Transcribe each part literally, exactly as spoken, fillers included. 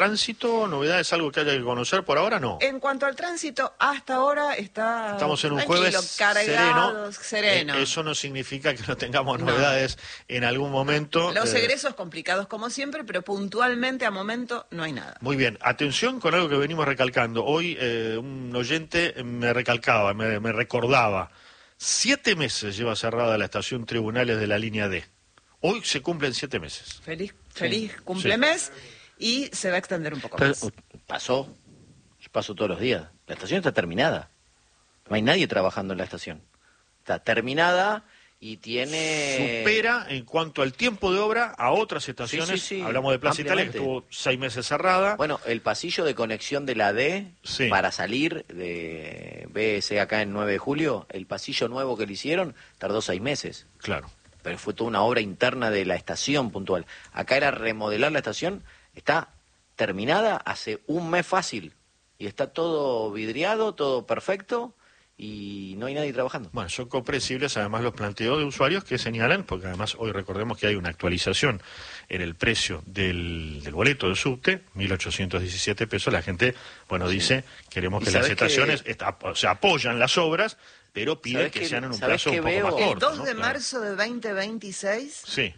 tránsito, novedades, algo que haya que conocer por ahora, no. En cuanto al tránsito, hasta ahora está Estamos en un tranquilo, jueves cargado, sereno. sereno. Eh, eso no significa que no tengamos No. novedades en algún momento. Los eh, egresos complicados como siempre, pero puntualmente a momento no hay nada. Muy bien, atención con algo que venimos recalcando. Hoy eh, un oyente me recalcaba, me, me recordaba, siete meses lleva cerrada la estación Tribunales de la línea D. Hoy se cumplen siete meses. Feliz, feliz Sí. cumplemes y se va a extender un poco Pero, más. pasó, yo paso todos los días. La estación está terminada. No hay nadie trabajando en la estación. Está terminada y tiene... Supera en cuanto al tiempo de obra a otras estaciones. Sí, sí, sí, Hablamos de Plaza Italia, que ampliamente. estuvo seis meses cerrada. Bueno, el pasillo de conexión de la D Sí. para salir de B S acá en nueve de julio, el pasillo nuevo que le hicieron tardó seis meses. Claro. Pero fue toda una obra interna de la estación puntual. Acá era remodelar la estación, está terminada hace un mes fácil. Y está todo vidriado, todo perfecto, y no hay nadie trabajando. Bueno, son comprensibles además los planteos de usuarios que señalan, porque además hoy recordemos que hay una actualización en el precio del, del boleto del subte, mil ochocientos diecisiete pesos. La gente, bueno, Sí. dice, queremos ¿Y que las sabés que- estaciones esta- o sea, apoyan las obras, pero piden ¿Sabés que que- sean en un sabés plazo que un poco veo? más El corto. El dos ¿no? de Claro. marzo de veinte veintiséis Sí.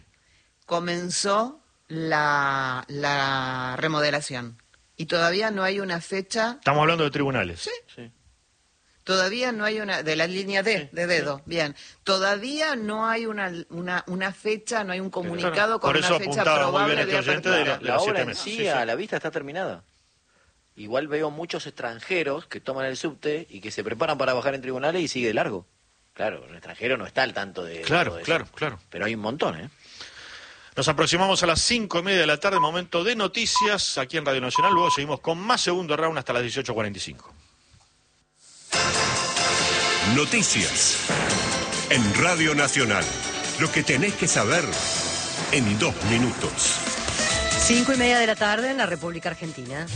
comenzó la, la remodelación. Y todavía no hay una fecha, Estamos hablando de tribunales. Sí. Sí. todavía no hay una, de la línea D, Sí, de dedo, bien. Todavía no hay una, una, una fecha, no hay un comunicado Claro. con Por eso una fecha apuntaba muy probable bien de este oyente apertura. de de La los obra siete en meses. sí, Sí, sí. a la vista está terminada. Igual veo muchos extranjeros que toman el subte y que se preparan para bajar en tribunales y sigue de largo. Claro, el extranjero no está al tanto de Claro, todo eso. claro, claro. Pero hay un montón, ¿eh? Nos aproximamos a las cinco y media de la tarde, momento de noticias aquí en Radio Nacional. Luego seguimos con más segundo round hasta las dieciocho cuarenta y cinco. Noticias en Radio Nacional. Lo que tenés que saber en dos minutos. Cinco y media de la tarde en la República Argentina.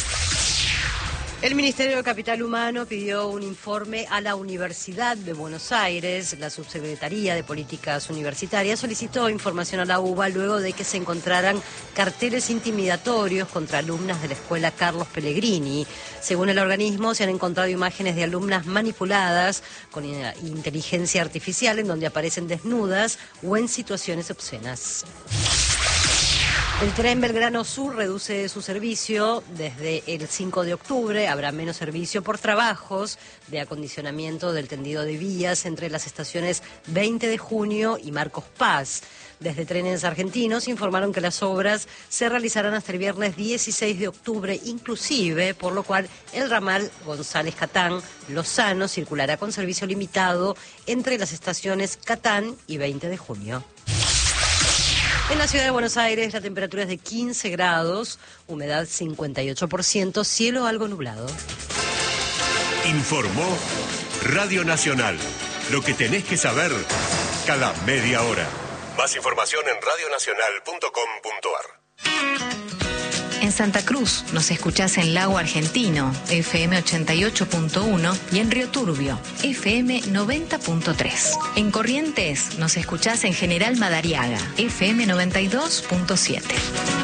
El Ministerio de Capital Humano pidió un informe a la Universidad de Buenos Aires. La Subsecretaría de Políticas Universitarias solicitó información a la U B A luego de que se encontraran carteles intimidatorios contra alumnas de la escuela Carlos Pellegrini. Según el organismo, se han encontrado imágenes de alumnas manipuladas con inteligencia artificial en donde aparecen desnudas o en situaciones obscenas. El tren Belgrano Sur reduce su servicio desde el cinco de octubre. Habrá menos servicio por trabajos de acondicionamiento del tendido de vías entre las estaciones veinte de junio y Marcos Paz. Desde Trenes Argentinos informaron que las obras se realizarán hasta el viernes dieciséis de octubre inclusive, por lo cual el ramal González Catán Lozano circulará con servicio limitado entre las estaciones Catán y veinte de junio. En la ciudad de Buenos Aires la temperatura es de quince grados, humedad cincuenta y ocho por ciento, cielo algo nublado. Informó Radio Nacional. Lo que tenés que saber cada media hora. Más información en radio nacional punto com punto ar. En Santa Cruz nos escuchás en Lago Argentino, F M ochenta y ocho punto uno, y en Río Turbio, F M noventa punto tres. En Corrientes nos escuchás en General Madariaga, F M noventa y dos punto siete.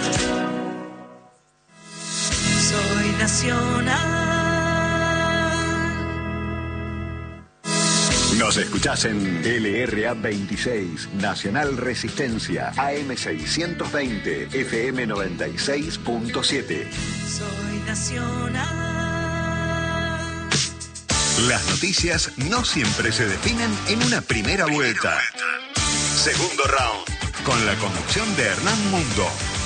Soy nacional. Nos escuchás en L R A veintiséis, Nacional Resistencia, A M seiscientos veinte, F M noventa y seis punto siete. Soy nacional. Las noticias no siempre se definen en una primera vuelta. Segundo round, con la conducción de Hernán Mundo.